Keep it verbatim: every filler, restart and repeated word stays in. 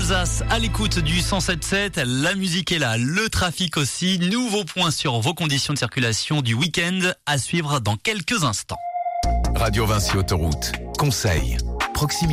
Alsace à l'écoute du cent sept sept. La musique est là, le trafic aussi. Nouveau point sur vos conditions de circulation du week-end à suivre dans quelques instants. Radio Vinci Autoroute. Conseil. Proximité.